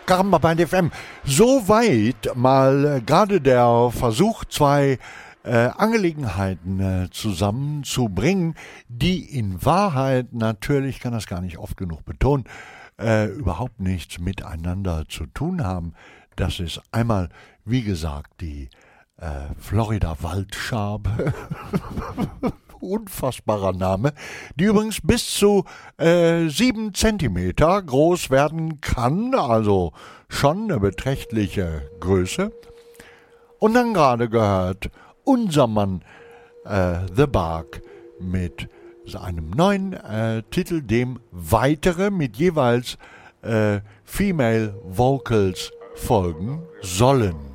Caramba Band FM. Soweit mal gerade der Versuch, zwei Angelegenheiten zusammenzubringen, die in Wahrheit, natürlich kann das gar nicht oft genug betonen, überhaupt nichts miteinander zu tun haben. Das ist einmal, wie gesagt, die Florida-Waldschabe, unfassbarer Name, die übrigens bis zu 7 Zentimeter groß werden kann, also schon eine beträchtliche Größe. Und dann gerade gehört unser Mann The Bark mit seinem neuen Titel, dem weitere mit jeweils Female Vocals folgen sollen.